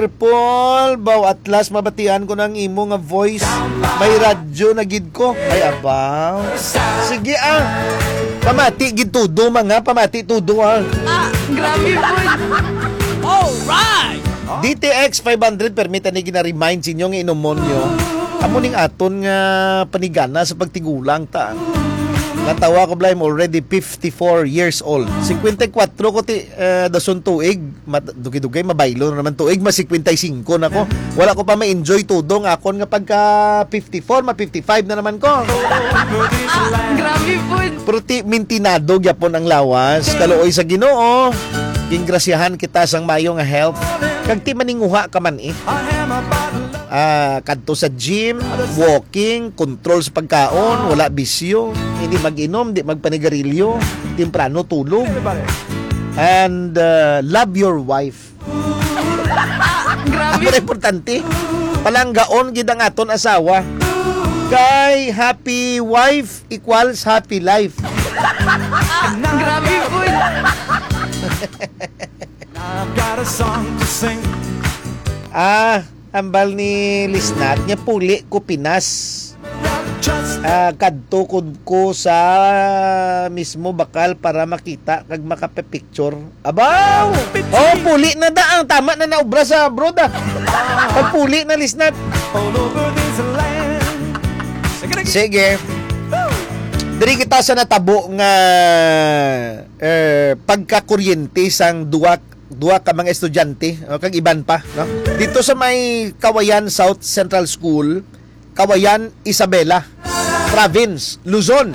Paul, baw atlas mabatian ko ng imo nga voice. May radyo na gid ko. Ay abaw. Sige pamati gid tudo mga pamati tudo Grabe po. Alright. DTX 500 permit ni gina-remind sinyo nga inomon nyo. Amo ning aton nga panigana sa pagtigulang ta. Natawa ko blame already 54 years old. 54 ko ti dason tuig. Dugi-dugay mabaylo na naman tuig. Mas 55 na ko. Wala ko pa ma-enjoy tudong akon nga pagka 54, ma-55 na naman ko. Grabe po. Pero ti mintinado gyapon ang lawas. Kaluoy sa Ginoo. Gingrasyahan kita sang mayo nga health. Kag ti maninguha ka man kadto sa gym, walking, control sa pagkaon, wala bisyo, hindi mag-inom, di magpanigarilyo, temprano tulog. And love your wife. Grabe. Ang importante, palanggaon gid ang aton asawa. Kay happy wife equals happy life. Grabe po. Ambal ni Lisnat nya puli ko Pinas. Kadto ko sa mismo bakal para makita kag makapipicture. Abaw! Oh, puli na daang tama na naubra sa abroad Pag puli na Lisnat. Sige. Diri kita sa natabo nga pagkakuryente sang duwa ka mga estudyante kag iban pa no dito sa may Kawayan South Central School, Kawayan Isabela Province, Luzon.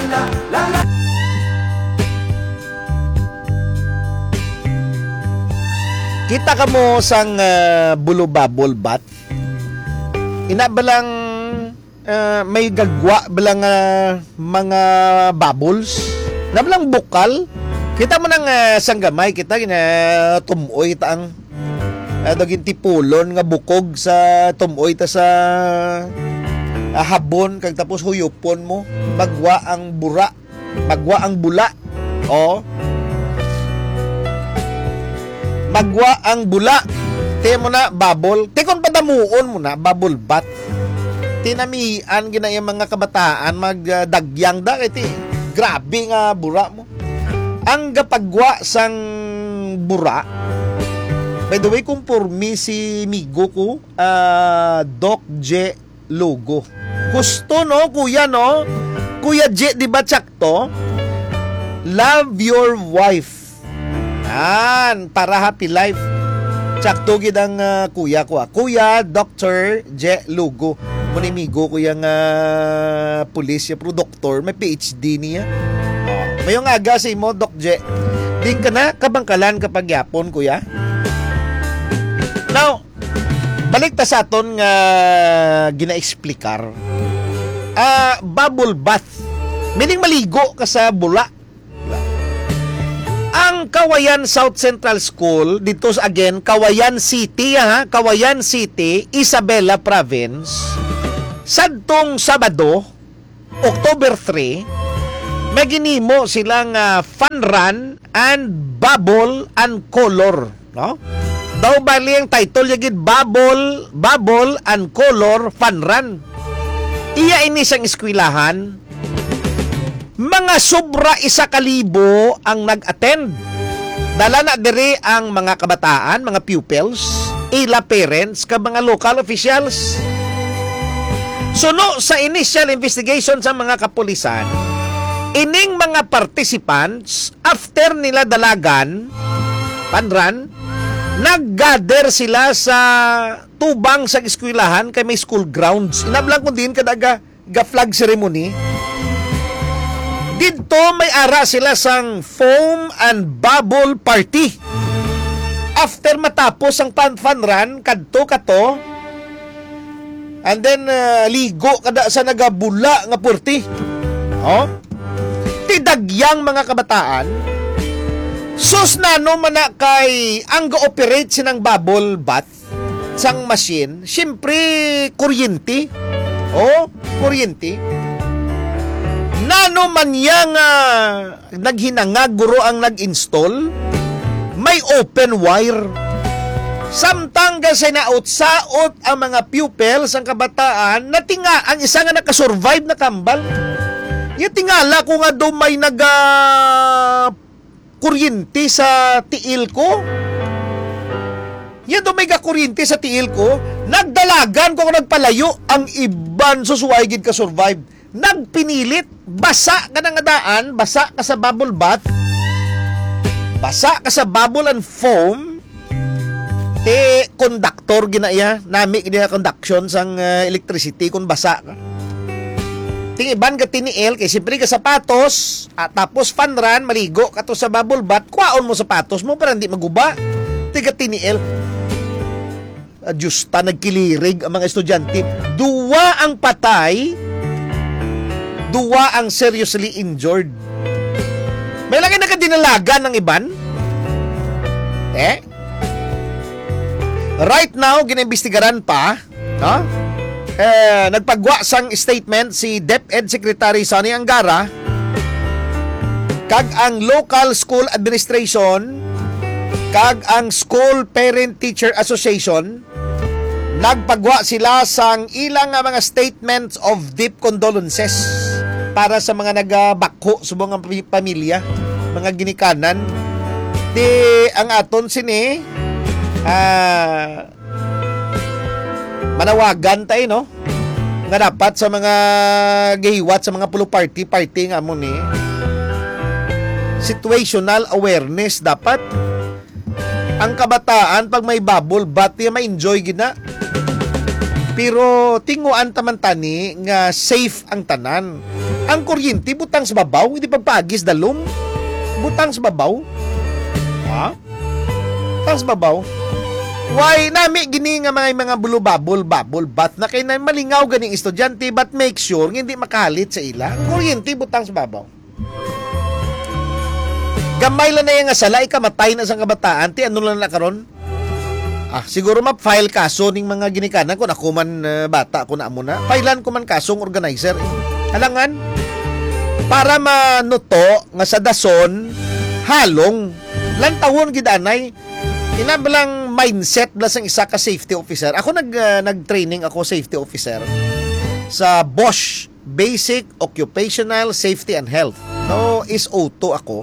Kita ka mo sang bulubabol bat inabalang may gagwa balang mga bubbles nabalang bukal. Kita mo nang sanggamay, kita tumuoy ta ang daging tipulon nga bukog sa tumuoy ta sa habon kag tapos huyupon mo magwa ang bura, magwa ang bula. Magwa ang bula. Te mo na bubble. Te kon padamuon mo na bubble bath. Tinamian ginaya mga kabataan magdagyang da kay grabe nga bura mo. Ang gapagwa sang bura. By the way, kumpurmi si migo ko, Doc J Logo. Gusto no, kuya no? Kuya J, di ba tsakto? Love your wife. Para happy life. Tsakto gid ang kuya ko. Kuya Dr. J Logo. Muna migo ko yung pulis, yung doktor, may PhD niya. Mayong aga sa imo, Doc J. Di ka na kabangkalan kapag yapon, kuya. Now, balik ta sa aton nga gina-explikar. Bubble bath. Meaning maligo ka sa bula. Ang Kawayan South Central School, dito again, Kawayan City, Kawayan City, Isabela Province, sadtong Sabado, October 3, may ginimo silang fun run and bubble and color, no? Daw bali ang title yagid bubble and color fun run. Iya ini sang eskwelahan. Mga sobra 1,000 ang nag-attend. Dala na diri ang mga kabataan, mga pupils, ila parents, ka mga local officials. Suno sa initial investigation sa mga kapulisan, ining mga participants, after nila dalagan, panran, nag-gather sila sa tubang sa eskwelahan kay may school grounds. Inablang kung din kadaga ga-flag ceremony. Dito may ara sila sang foam and bubble party. After matapos ang fun run, kadto kato, and then ligo kada sa nagabula nga party. Tidagyang mga kabataan, sus nano mana kay ang ga-operate sinang bubble bath sang machine, syempre kuryente. Kuryente. Nano man yang naghinanga guro ang nag-install, may open wire. Samtang sinaot-saot ang mga pupils, ang kabataan, na tinga ang isa nga nakasurvive na kambal. Yung tingala ko nga daw may kuryente sa tiil ko. Yan daw may kuryente sa tiil ko. Nagdalagan ko nagpalayo. Ang iban susuway gid ka survive. Nagpinilit. Basa ka ng daan. Basa ka sa bubble bath. Basa ka sa bubble and foam. Conductor ginaya. Nami gina conduction sang electricity kung basa ka. Tingiban ka tiniil kay siyempre ka sapatos at tapos fanran maligo kato sa bubble bath kwaon mo sapatos mo para hindi maguba tiga tiniil. Adyusta nagkilirig ang mga estudyante. Duwa ang patay, duwa ang seriously injured. May lagi nakadinalagan ng iban. Right now ginaimbestigaran pa, no? Nagpagwa sang statement si DepEd Secretary Sonny Angara kag ang local school administration kag ang School Parent Teacher Association. Nagpagwa sila sang ilang mga statements of deep condolences para sa mga nagabakho sa mga pamilya, mga ginikanan. Di ang aton sini manawagan tayo, no? Nga dapat sa mga gahiwat, sa mga pulo party nga mo ni situational awareness dapat. Ang kabataan, pag may bubble bath, ma-enjoy gina. Pero tinguan tamantani nga safe ang tanan. Ang kuryente, butang sa babaw, hindi pagpagis dalom. Butang sa babaw. Ha? Butang sa babaw. Why nami gini nga mga bubble bath na kay na malingaw ganing estudyante but make sure hindi makahalit sa ila. Kuryente butang sa babaw. Gamay lang na yung sala ikamatay na sa kabataan ti ano lang na karon? Siguro ma-file kaso ning mga ginikanan kung ako man bata ko na amo na. Filean ko man kasong organizer. Halangan para manuto nga sa dason halong lantawon gid anay. Inabalang mindset blas ang isa ka safety officer. Ako nag-training ako safety officer sa Bosch Basic Occupational Safety and Health. So, SO2 ako.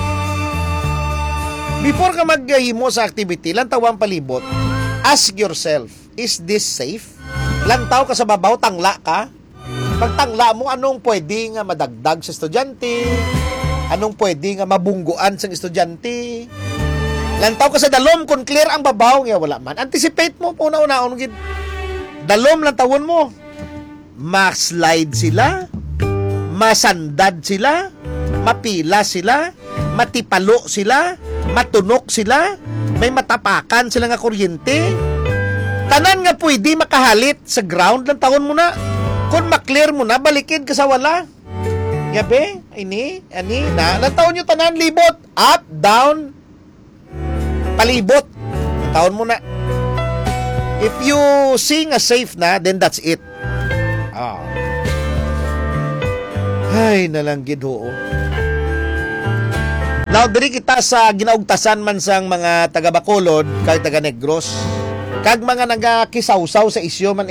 Before ka maghimo sa activity, lantawang palibot, ask yourself, is this safe? Lantaw ka sa babaw, tangla ka. Pag tangla mo, anong pwede nga madagdag sa estudyante? Anong pwede nga mabungguan sa estudyante? Lantaw ka sa dalom kung clear ang babaw nga wala man. Anticipate mo una-unaon gid. Dalom lantawon mo. Ma-slide sila, masandad sila, mapila sila, matipalo sila, matunok sila, may matapakan sila nga kuryente. Tanan nga pwede makahalit sa ground lantawon mo na. Kung maklear mo na balikid ka sa wala. Yabe, ani na lantawon nyo tanan libot, up, down, palibot. Taon mo na. If you sing a safe na, then that's it. Ay, nalanggid ho. Now, diri kita sa ginaugtasan man sang mga taga Bacolod, kag taga Negros, kag mga nagakisawsaw sa isyo man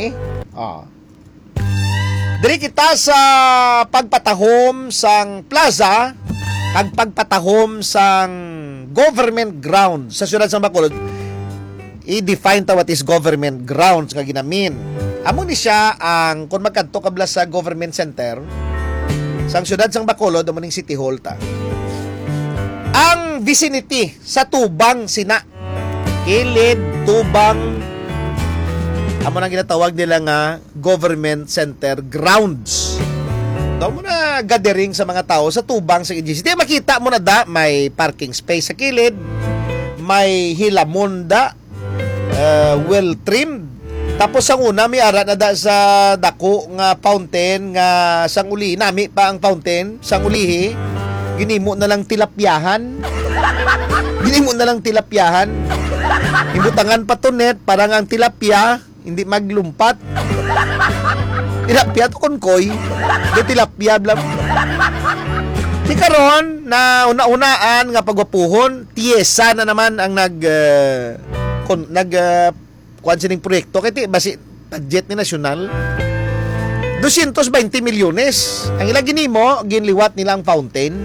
Diri kita sa pagpatahom sang plaza, kag pagpatahom sang government ground sa siyudad sa Bacolod. I-define ta what is government grounds nga ginamin. Amo ni siya ang kung magkadto kabla sa government center sa siyudad sa Bacolod, amo ning City Hall ta. Ang vicinity sa Tubang sina Kilid, Tubang, amo nang ginatawag nila nga government center grounds. Daw mo na gathering sa mga tao sa Tubang sa GCT. Makita mo na may parking space sa kilid, may hilamon well trimmed. Tapos ang una may ara na sa dako nga fountain nga sang uli nami pa ang fountain sang ulihi. Ginimo na lang tilapyahan. Ibutangan pa to net parang ang tilapia hindi maglumpat. Tilapia to konkoy. Di tilapia blam. Di karon na una-unaan nga pagwapuhon, tiyesa na naman ang kuan sining proyekto kay ti basi budget ni nasyonal 220 milyones. Ang ila ginimo, ginliwat nila ang fountain.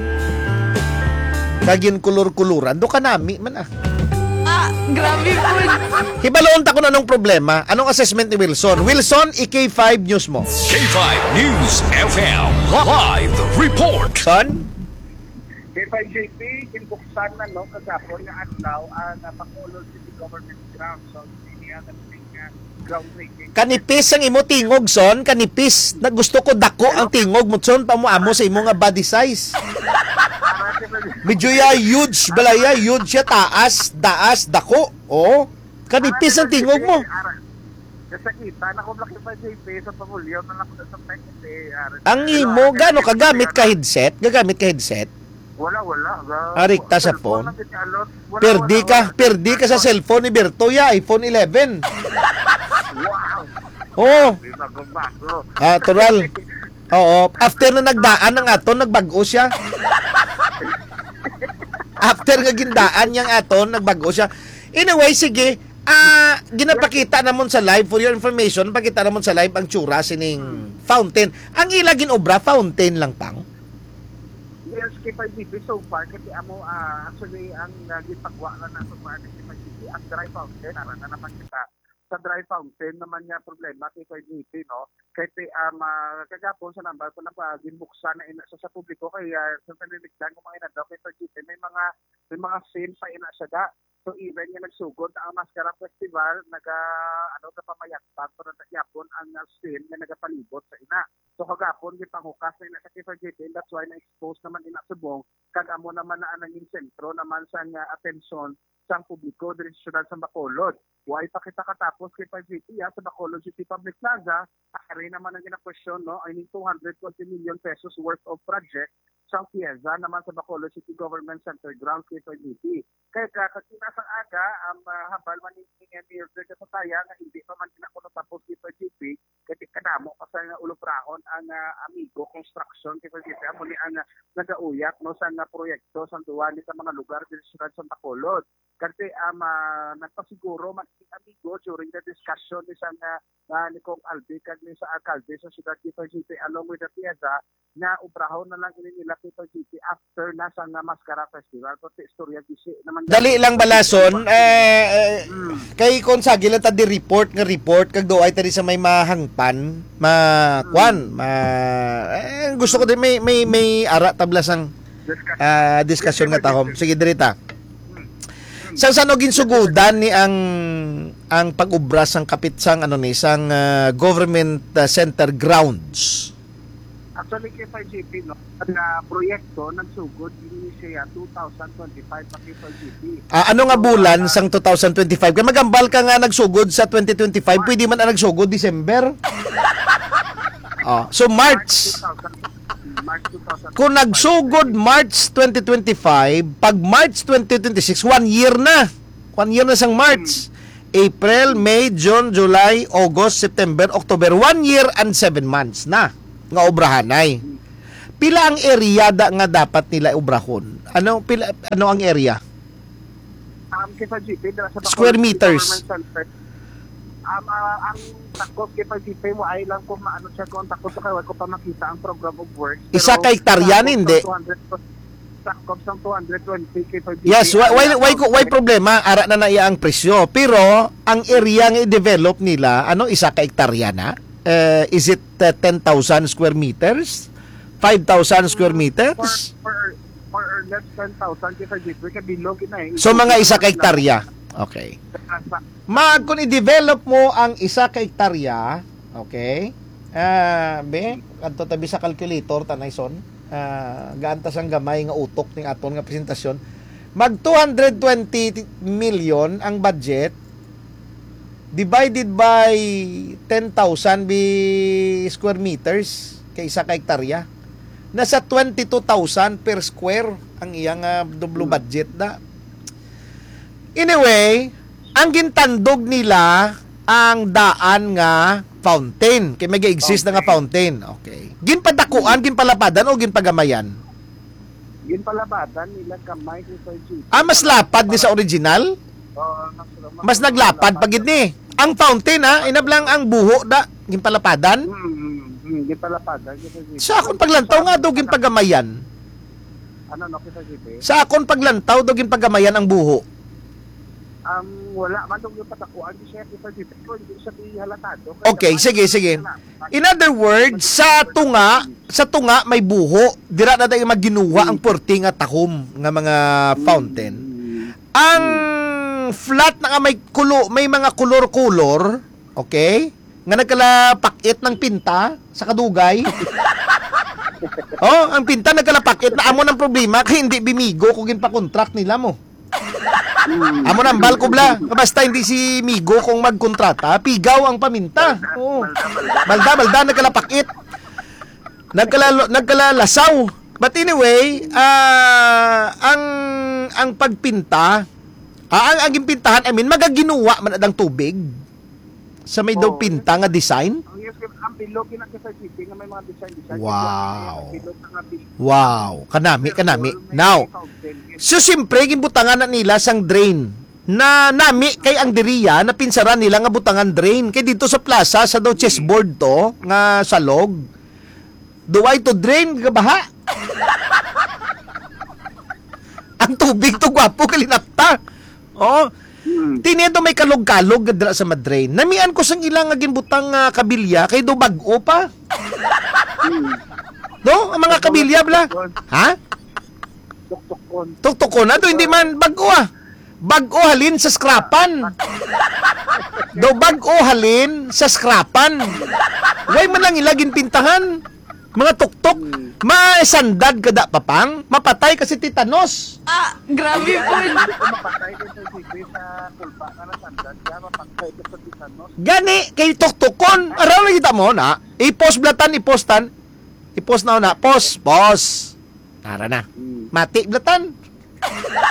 Kagin kulur-kuluran. Do kanami man ah. Grabe po. Hibaloon ta ko na nung problema. Anong assessment ni Wilson? Wilson, K5 News mo. K5 News FM Live Report. Son? K5JP, kinbuksan na no, kagapon nga adlaw ang Bacolod City Government Ground. So, hindi niya groundbreaking. Kanipis ang imo tingog, son. Kanipis. Na gusto ko dako ang tingog mo, son. Pamuamo sa imo nga body size. Medyo ya huge. Balaya, huge siya. Taas, dako. Oh. Kanipis ang tingog mo. Kasi kita, nakumlaki pa JP sa pamulyo, nalako sa pekite. Ang imo, gano kagamit ka headset? Gagamit ka headset? Wala. Arikta sa phone. Perdi ka sa cellphone ni Berto ya, iPhone 11. Wow! Oh. Bago. Natural. Oo. After na nagdaan ng aton, nagbago siya. After nga gindaan niyang aton, nagbago siya. Anyway, sige. Ginapakita namon sa live, for your information, pakita namon sa live ang tsura sining fountain. Ang ilagin obra, fountain lang pang. Yes, K5JP so far, kasi actually, ang gipagwa na so far ng K5JP, ang dry fountain, na napakita. Sa dry fountain naman niya problema K5JP, no? Kasi kagapon sa number ko na ginbuksan na ina sa publiko, kaya sa paniligdan ko mga inadaw K5JP, may mga sale pa ina siya da. So even yung nagsugod ang Mascara Festival, pamayakpan pero nagyapon ang sale na nagapalibot sa ina. So kagapon gipanghukas na ina sa K5JP, that's why na-expose naman ina subong, kagamo naman na anang sentro naman sa atensyon sa publiko diri sa syudad sa Bacolod. Why pa kita katapos K5JP sa Bacolod City Public Plaza, ari naman ang gina-question, no, I mean 220 million pesos worth of project sa Piazza naman sa Bacolod City Government Center Ground K5JP. Kaya kakina sa aga, habal man ni Mayor Greg Sataya na hindi pa man kinakuno tapos K5JP, kasi kanamo pa sa uluprahon ang Amigo Construction K5JP, muli ang nagauyak no sa proyekto sa duwa ni sa mga lugar dito sa Bacolod. Kasi nagpasiguro maging Amigo during the discussion ni Kong Albi kag ni sa alkalde sa siyudad K5JP along with the Piazza na ubrahon na lang nila K5JP after na sa Mascara Festival. Kasi istorya gisi naman. Dali lang balason, kay kon sa gila ta di report kag doay ta di sa may mahangpan, gusto ko din may ara tablasang discussion nga tahom. Sige dirita. Sang sanogin sugudan ni ang pag-ubra sang kapitsang sang government center grounds. Actually, K5JP, no, na proyekto nagsugod din siya 2025 pa K5JP. Ano nga bulan sang 2025? Kaya magambal ka nga nagsugod sa 2025, pwede man ang nagsugod December. So March 2000. Kung nagsugod March 2025, pag March 2026, 1 year na. 1 year na sang March. April, May, June, July, August, September, October. 1 year and 7 months na nga obrahanay. Pila ang area nga dapat nila obrahon? Ano ang area? K5JP, sa Square meters. Ang takot K5JP mo ay lang kung maano siya kung takot sa kawal ko pa makita ang program of work. Isa ka hektarya hindi. Takot sa 220 K5JP. Yes, why problema? Ara na iya ang presyo. Pero ang area nga i-develop nila, isa ka hektarya na? Is it 10,000 square meters? 5,000 square meters? Or less 10,000 K5JP kabilog na So mga isa ka hektarya. Okay. Kung i-develop mo ang isa ka hektarya, okay? Adto tabi sa calculator tanay son. Gaantas ang gamay nga utok ning aton nga presentasyon. Mag 220 million ang budget divided by 10,000 square meters kay isa ka hektarya. Nasa 22,000 per square ang iyang double budget da. Anyway, ang gintandog nila ang daan nga fountain. Kaya may exist na nga fountain. Okay. Ginpadakuan, ginpalapadan o ginpagamayan? Ginpalapadan nila kamay K5JP. Mas lapad ni sa original? Mas naglapad pagid ni. Ang fountain ha, inablang ang buho da, gimpalapadan. Gipalapadan. Sa akon paglantaw nga daw ginpagamayan. Ano no kita GB? Sa akon paglantaw daw ginpagamayan ang buho. Wala man dong yung patakuan siya kita GB. Hindi siya halatado. Okay, sige. In other words, sa tunga may buho. Dira na daw magginuwa ang porti nga takom nga mga fountain. Ang flat na nga may mga kulor-kulor, okay? Nga nagkalapakit ng pinta sa kadugay. Oh, ang pinta nagkalapakit na amo ng problema kay hindi bimigo kung ginpa-contract nila mo. Amo nang balko bla. Basta hindi si Migo kung magkontrata, pigaw ang paminta. Oo. Balda nagkalapakit. Nagkalalasaw. But anyway, ang pagpinta, ang gimpintahan, magaginuwa man adang tubig sa may daw pinta nga design. Ang bilog na sa GB nga may mga design. Wow. Kanami. Now, so siyempre gibutangan na nila sang drain. Na nami kay ang diriya na pinsaran nila nga butangan drain. Kay dito sa plaza sa daw chessboard to nga salog. Duway to drain gabaha. Ang tubig to gwapo kalinapta. Oh. Tinido may kalog-kalog gadra sa madrain. Namian ko sang ilang nga ginbutang kabilya kay do bag-o pa. No, ang mga kabilya bla. Ha? Tuktukon na to hindi man bag-o ah. Bag-o halin sa skrapan. Do bag-o halin sa skrapan. Way man lang ilagin pintahan. Mga tuktok, maesandad kada papang, mapatay kasi titanos. Grabe po. Mapatay din sa GB sa kulpa na nasandan. Kaya mapatay din sa titanos. Gani, kay tuktukon. Araw na kita mo na, i-post na. Post. Tara na. Mati blatan.